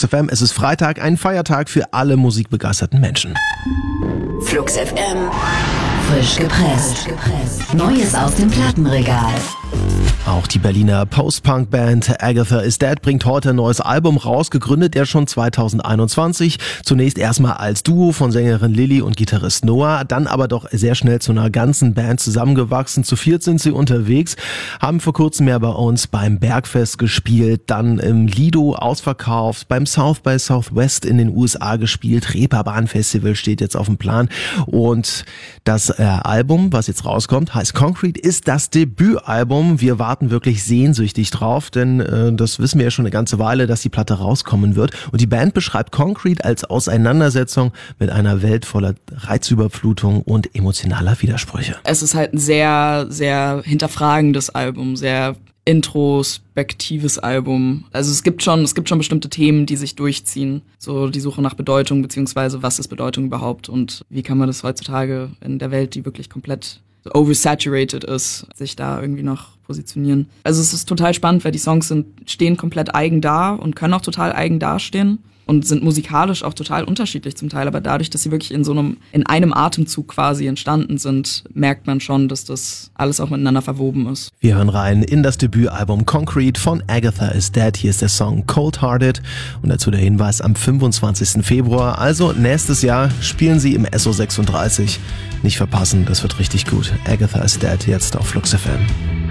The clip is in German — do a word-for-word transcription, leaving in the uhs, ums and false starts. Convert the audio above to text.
Flux F M. Es ist Freitag, ein Feiertag für alle musikbegeisterten Menschen. Flux F M. Frisch gepresst. Neues aus dem Plattenregal. Auch die Berliner Post-Punk-Band Agatha is Dead bringt heute ein neues Album raus, gegründet er schon zwanzig einundzwanzig. Zunächst erstmal als Duo von Sängerin Lilly und Gitarrist Noah, dann aber doch sehr schnell zu einer ganzen Band zusammengewachsen. Zu viert sind sie unterwegs, haben vor kurzem ja bei uns beim Bergfest gespielt, dann im Lido ausverkauft, beim South by Southwest in den U S A gespielt, Reeperbahn Festival steht jetzt auf dem Plan und das äh, Album, was jetzt rauskommt, heißt Concrete, ist das Debütalbum. Wir warten wirklich sehnsüchtig drauf, denn äh, das wissen wir ja schon eine ganze Weile, dass die Platte rauskommen wird. Und die Band beschreibt Concrete als Auseinandersetzung mit einer Welt voller Reizüberflutung und emotionaler Widersprüche. Es ist halt ein sehr, sehr hinterfragendes Album, sehr introspektives Album. Also es gibt schon, es gibt schon bestimmte Themen, die sich durchziehen. So die Suche nach Bedeutung, beziehungsweise was ist Bedeutung überhaupt und wie kann man das heutzutage in der Welt, die wirklich komplett oversaturated ist, sich da irgendwie noch positionieren. Also es ist total spannend, weil die Songs sind, stehen komplett eigen da und können auch total eigen dastehen und sind musikalisch auch total unterschiedlich zum Teil, aber dadurch, dass sie wirklich in so einem, in einem Atemzug quasi entstanden sind, merkt man schon, dass das alles auch miteinander verwoben ist. Wir hören rein in das Debütalbum Concrete von Agatha is Dead. Hier ist der Song Cold Hearted und dazu der Hinweis am fünfundzwanzigsten Februar, also nächstes Jahr, spielen sie im S O sechsunddreißig. Nicht verpassen, das wird richtig gut. Agatha is Dead jetzt auf Flux F M.